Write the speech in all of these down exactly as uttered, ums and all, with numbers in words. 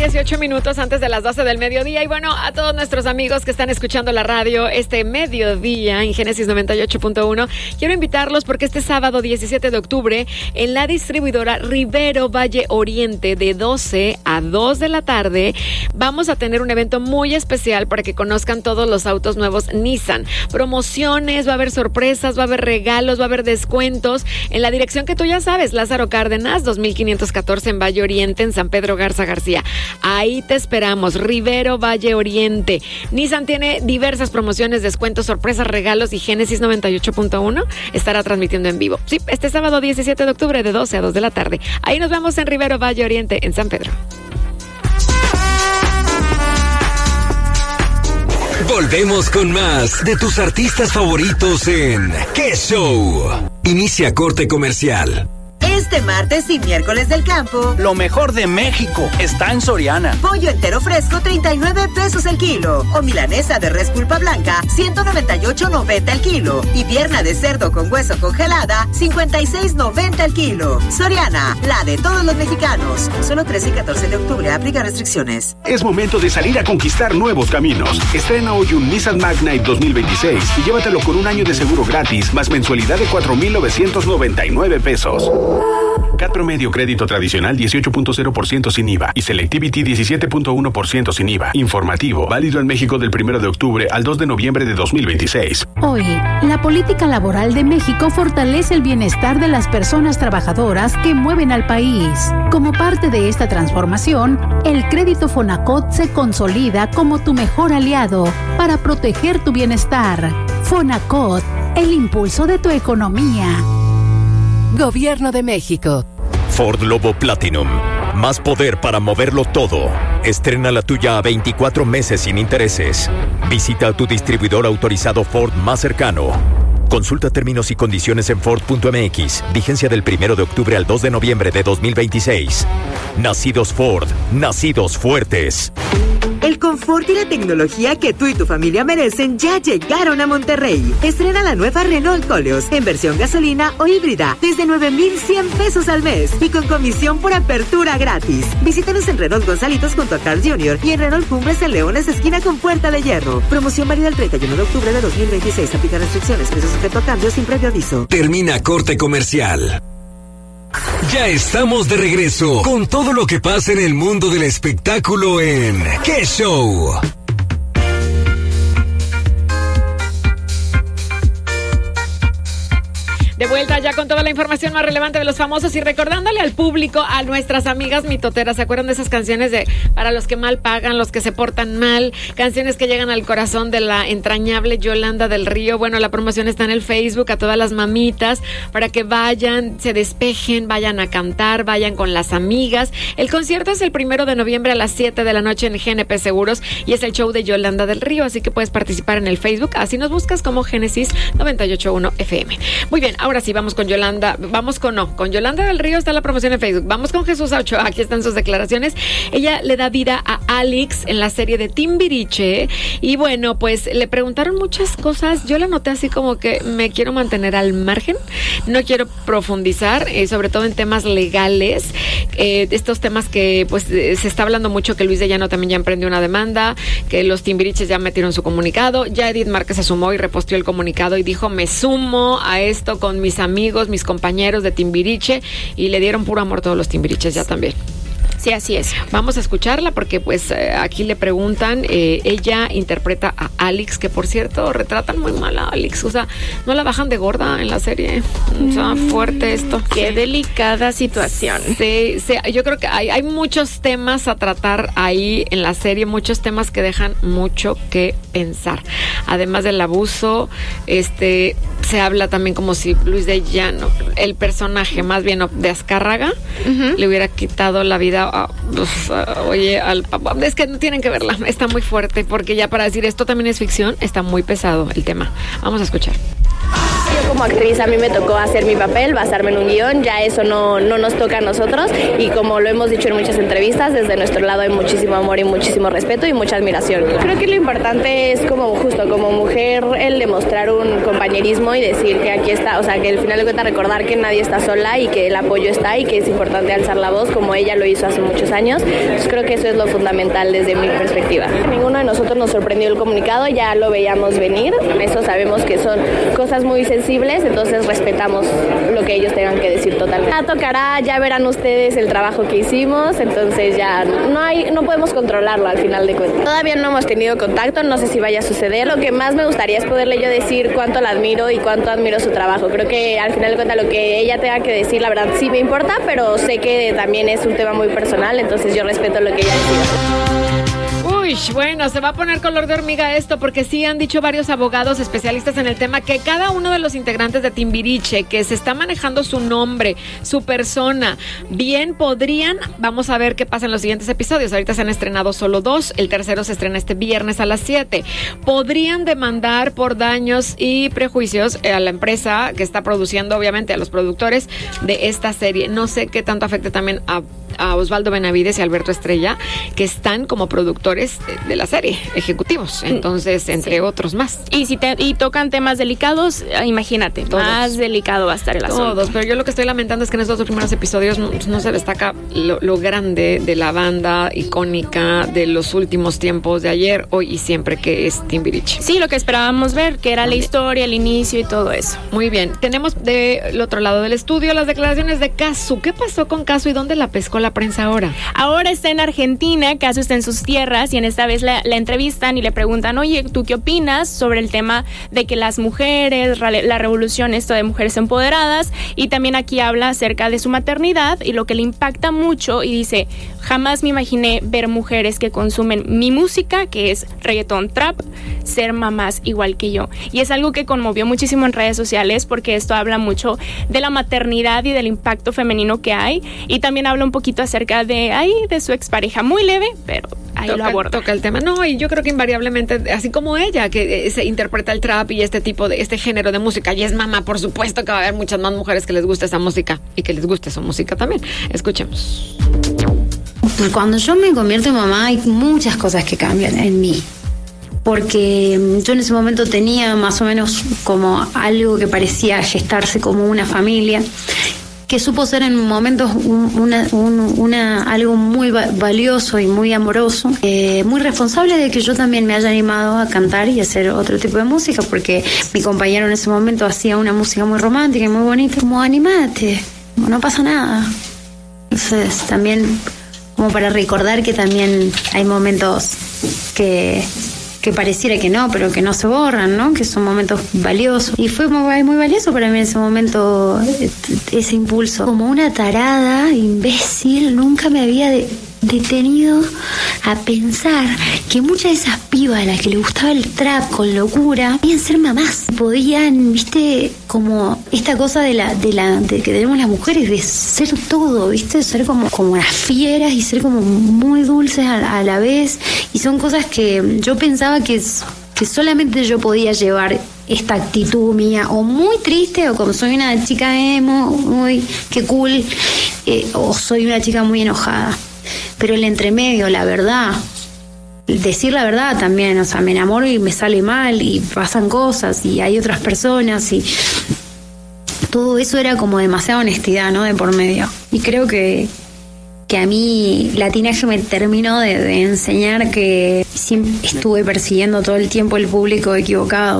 dieciocho minutos antes de las doce del mediodía. Y bueno, a todos nuestros amigos que están escuchando la radio este mediodía en Génesis noventa y ocho punto uno, quiero invitarlos porque este sábado diecisiete de octubre en la distribuidora Rivero Valle Oriente de doce a dos de la tarde vamos a tener un evento muy especial para que conozcan todos los autos nuevos Nissan. Promociones, va a haber sorpresas, va a haber regalos, va a haber descuentos en la dirección que tú ya sabes, Lázaro Cárdenas, dos mil quinientos catorce en Valle Oriente, en San Pedro Garza García. Ahí te esperamos, Rivero Valle Oriente. Nissan tiene diversas promociones, descuentos, sorpresas, regalos y Génesis noventa y ocho punto uno estará transmitiendo en vivo. Sí, este sábado diecisiete de octubre de doce a dos de la tarde. Ahí nos vemos en Rivero Valle Oriente, en San Pedro. Volvemos con más de tus artistas favoritos en ¿Qué Show? Inicia corte comercial. Este martes y miércoles del campo, lo mejor de México está en Soriana. Pollo entero fresco, treinta y nueve pesos el kilo. O milanesa de res pulpa blanca, ciento noventa y ocho noventa el kilo. Y pierna de cerdo con hueso congelada, cincuenta y seis noventa el kilo. Soriana, la de todos los mexicanos. Solo trece y catorce de octubre, aplica restricciones. Es momento de salir a conquistar nuevos caminos. Estrena hoy un Nissan Magnite dos mil veintiséis y llévatelo con un año de seguro gratis, más mensualidad de cuatro mil novecientos noventa y nueve pesos. C A T promedio crédito tradicional dieciocho punto cero por ciento sin I V A y Selectivity diecisiete punto uno por ciento sin I V A. Informativo, válido en México del primero de octubre al dos de noviembre de dos mil veintiséis. Hoy, la política laboral de México fortalece el bienestar de las personas trabajadoras que mueven al país. Como parte de esta transformación, el crédito Fonacot se consolida como tu mejor aliado para proteger tu bienestar. Fonacot, el impulso de tu economía. Gobierno de México. Ford Lobo Platinum. Más poder para moverlo todo. Estrena la tuya a veinticuatro meses sin intereses. Visita a tu distribuidor autorizado Ford más cercano. Consulta términos y condiciones en Ford punto M X. Vigencia del primero de octubre al dos de noviembre de dos mil veintiséis. Nacidos Ford. Nacidos fuertes. El confort y la tecnología que tú y tu familia merecen ya llegaron a Monterrey. Estrena la nueva Renault Koleos en versión gasolina o híbrida desde nueve mil cien pesos al mes y con comisión por apertura gratis. Visítanos en Renault Gonzalitos junto a Carl junior y en Renault Cumbres en Leones, esquina con Puerta de Hierro. Promoción válida el treinta y uno de octubre de dos mil veintiséis. Aplica restricciones, precio sujeto a cambio sin previo aviso. Termina corte comercial. Ya estamos de regreso con todo lo que pasa en el mundo del espectáculo en ¿Qué Show? De vuelta ya con toda la información más relevante de los famosos y recordándole al público, a nuestras amigas mitoteras, ¿se acuerdan de esas canciones de para los que mal pagan, los que se portan mal? Canciones que llegan al corazón de la entrañable Yolanda del Río. Bueno, la promoción está en el Facebook a todas las mamitas para que vayan, se despejen, vayan a cantar, vayan con las amigas. El concierto es el primero de noviembre a las siete de la noche en G N P Seguros y es el show de Yolanda del Río, así que puedes participar en el Facebook, así nos buscas como Génesis noventa y ocho punto uno F M. Muy bien, ahora sí, vamos con Yolanda, vamos con no, con Yolanda del Río está la promoción en Facebook. Vamos con Jesús Ochoa, aquí están sus declaraciones. Ella le da vida a Alex en la serie de Timbiriche y bueno, pues le preguntaron muchas cosas. Yo la noté así como que me quiero mantener al margen, no quiero profundizar, eh, sobre todo en temas legales, eh, estos temas que pues eh, se está hablando mucho, que Luis de Llano también ya emprendió una demanda, que los Timbiriches ya metieron su comunicado, ya Edith Márquez se sumó y reposteó el comunicado y dijo, me sumo a esto con mis amigos amigos, mis compañeros de Timbiriche y le dieron puro amor todos los Timbiriches ya también. Sí, así es. Vamos a escucharla porque pues eh, aquí le preguntan, eh, ella interpreta a Alex, que por cierto retratan muy mal a Alex, o sea, no la bajan de gorda en la serie, o sea, mm, fuerte esto. Qué sí. Delicada situación. Sí, sí, yo creo que hay, hay muchos temas a tratar ahí en la serie, muchos temas que dejan mucho que pensar. Además del abuso, este, se habla también como si Luis de Llano, el personaje más bien de Azcárraga, uh-huh. le hubiera quitado la vida a, pues, a, oye, al papá. Es que no tienen que verla, está muy fuerte, porque ya para decir esto también es ficción, está muy pesado el tema. Vamos a escuchar. Yo como actriz a mí me tocó hacer mi papel, basarme en un guión, ya eso no, no nos toca a nosotros y como lo hemos dicho en muchas entrevistas, desde nuestro lado hay muchísimo amor y muchísimo respeto y mucha admiración. Creo que lo importante es como justo como mujer el demostrar un compañerismo y decir que aquí está, o sea que al final de cuentas recordar que nadie está sola y que el apoyo está y que es importante alzar la voz como ella lo hizo hace muchos años. Entonces creo que eso es lo fundamental desde mi perspectiva. Ninguno de nosotros nos sorprendió el comunicado, ya lo veíamos venir, eso sabemos que son cosas muy sensibles, entonces respetamos lo que ellos tengan que decir totalmente. Ya tocará, ya verán ustedes el trabajo que hicimos, entonces ya no hay, no podemos controlarlo al final de cuentas. Todavía no hemos tenido contacto, no sé si vaya a suceder. Lo que más me gustaría es poderle yo decir cuánto la admiro y cuánto admiro su trabajo. Creo que al final de cuentas lo que ella tenga que decir, la verdad sí me importa, pero sé que también es un tema muy personal, entonces yo respeto lo que ella decida. Uy, bueno, se va a poner color de hormiga esto porque sí han dicho varios abogados especialistas en el tema que cada uno de los integrantes de Timbiriche que se está manejando su nombre, su persona, bien podrían, vamos a ver qué pasa en los siguientes episodios. Ahorita se han estrenado solo dos, el tercero se estrena este viernes a las siete. Podrían demandar por daños y prejuicios a la empresa que está produciendo, obviamente a los productores de esta serie. No sé qué tanto afecte también a a Osvaldo Benavides y Alberto Estrella, que están como productores de, de la serie, ejecutivos, entonces, entre sí. otros más. Y si te, y tocan temas delicados, imagínate, todos. Más delicado va a estar el asunto. Todos, pero yo lo que estoy lamentando es que en estos dos primeros episodios no, no se destaca lo, lo grande de la banda icónica de los últimos tiempos, de ayer, hoy y siempre, que es Timbiriche. Sí, lo que esperábamos ver, que era ¿Dónde? La historia, el inicio y todo eso. Muy bien, tenemos del otro lado del estudio las declaraciones de Cazzu. ¿Qué pasó con Cazzu y dónde la pescó la prensa ahora? Ahora está en Argentina, Cazzu está en sus tierras y en esta vez la, la entrevistan y le preguntan, oye, ¿tú qué opinas sobre el tema de que las mujeres, la revolución esto de mujeres empoderadas? Y también aquí habla acerca de su maternidad y lo que le impacta mucho y dice, jamás me imaginé ver mujeres que consumen mi música, que es reggaetón trap, ser mamás igual que yo. Y es algo que conmovió muchísimo en redes sociales porque esto habla mucho de la maternidad y del impacto femenino que hay y también habla un poquito acerca de ahí de su expareja, muy leve, pero ahí toca, lo aborda. Toca el tema. No, y yo creo que invariablemente, así como ella, que se interpreta el trap y este tipo de, este género de música, y es mamá, por supuesto que va a haber muchas más mujeres que les guste esa música y que les guste su música también. Escuchemos. Cuando yo me convierto en mamá hay muchas cosas que cambian en mí. Porque yo en ese momento tenía más o menos como algo que parecía gestarse como una familia, que supo ser en momentos una, una, una, algo muy valioso y muy amoroso, eh, muy responsable de que yo también me haya animado a cantar y hacer otro tipo de música, porque mi compañero en ese momento hacía una música muy romántica y muy bonita, como animate, no pasa nada. Entonces también como para recordar que también hay momentos que... que pareciera que no, pero que no se borran, ¿no? Que son momentos valiosos. Y fue muy, muy valioso para mí en ese momento ese impulso. Como una tarada, imbécil, nunca me había de, detenido a pensar que muchas de esas pibas a las que les gustaba el trap con locura podían ser mamás. Podían, viste, como esta cosa de la, de la, de que tenemos las mujeres, de ser todo, viste, ser como, como unas fieras y ser como muy dulces a, a la vez. Y son cosas que yo pensaba que, que solamente yo podía llevar esta actitud mía, o muy triste, o como soy una chica emo, muy, qué cool, eh, o soy una chica muy enojada. Pero el entremedio, la verdad, decir la verdad también, o sea, me enamoro y me sale mal, y pasan cosas, y hay otras personas, y todo eso era como demasiada honestidad, ¿no?, de por medio. Y creo que que a mí Latinaje me terminó de, de enseñar que siempre estuve persiguiendo todo el tiempo el público equivocado.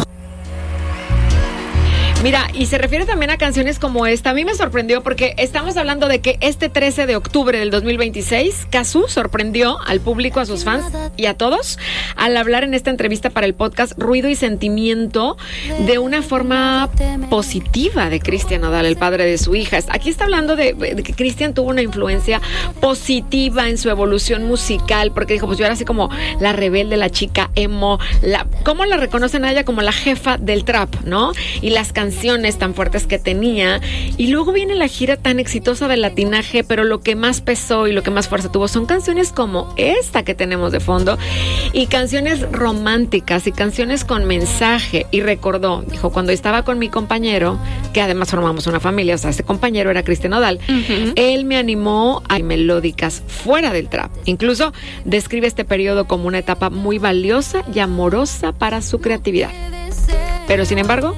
Mira, y se refiere también a canciones como esta. A mí me sorprendió porque estamos hablando de que este trece de octubre del dos mil veintiséis, Cazzu sorprendió al público, a sus fans y a todos al hablar en esta entrevista para el podcast Ruido y Sentimiento de una forma positiva de Cristian Nodal, el padre de su hija. Aquí está hablando de, de que Cristian tuvo una influencia positiva en su evolución musical, porque dijo, pues yo era así como la rebelde, la chica emo, la, ¿cómo la reconocen a ella? Como la jefa del trap, ¿no? Y las canciones canciones tan fuertes que tenía. Y luego viene la gira tan exitosa del latinaje, pero lo que más pesó y lo que más fuerza tuvo son canciones como esta que tenemos de fondo y canciones románticas y canciones con mensaje. Y recordó, dijo, cuando estaba con mi compañero, que además formamos una familia, o sea, ese compañero era Cristian Nodal, uh-huh. Él me animó a melódicas fuera del trap. Incluso describe este periodo como una etapa muy valiosa y amorosa para su creatividad. Pero sin embargo,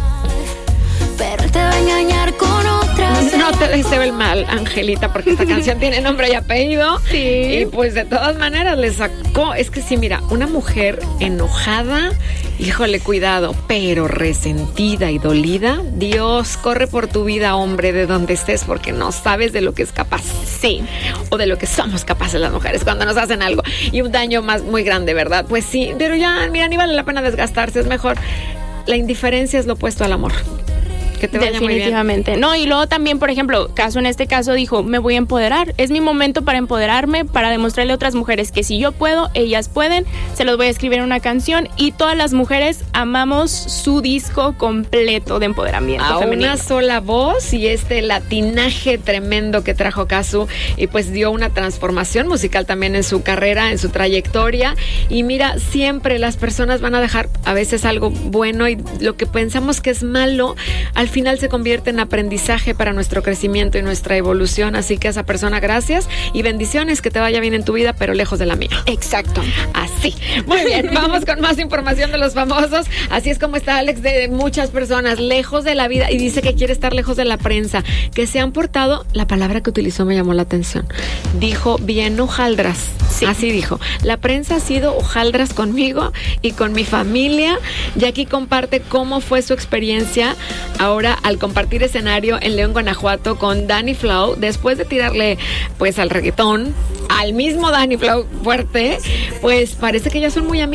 pero él te va a engañar con otras. No te deseo el mal, Angelita, porque esta canción tiene nombre y apellido. Sí. Y pues de todas maneras le sacó. Es que sí, mira, una mujer enojada, híjole, cuidado, pero resentida y dolida. Dios, corre por tu vida, hombre, de donde estés, porque no sabes de lo que es capaz. Sí. O de lo que somos capaces las mujeres cuando nos hacen algo. Y un daño más muy grande, ¿verdad? Pues sí, pero ya, mira, ni vale la pena desgastarse, es mejor. La indiferencia es lo opuesto al amor. Que te vaya definitivamente. Muy bien. No, y luego también, por ejemplo, Caso en este caso dijo, me voy a empoderar. Es mi momento para empoderarme, para demostrarle a otras mujeres que si yo puedo, ellas pueden. Se los voy a escribir en una canción y todas las mujeres amamos su disco completo de empoderamiento a femenino. Una sola voz y este latinaje tremendo que trajo Casu y pues dio una transformación musical también en su carrera, en su trayectoria. Y mira, siempre las personas van a dejar a veces algo bueno y lo que pensamos que es malo, al Al final se convierte en aprendizaje para nuestro crecimiento y nuestra evolución. Así que a esa persona, gracias y bendiciones, que te vaya bien en tu vida, pero lejos de la mía. Exacto. Así. Muy bien, vamos con más información de los famosos. Así es como está Alex, de muchas personas, lejos de la vida, y dice que quiere estar lejos de la prensa, que se han portado, la palabra que utilizó me llamó la atención. Dijo, bien hojaldras. Sí. Así dijo. La prensa ha sido hojaldras conmigo y con mi familia. Y aquí comparte cómo fue su experiencia ahora al compartir escenario en León, Guanajuato con Danny Flow, después de tirarle pues al reggaetón, al mismo Danny Flow fuerte, pues parece que ya son muy amigos.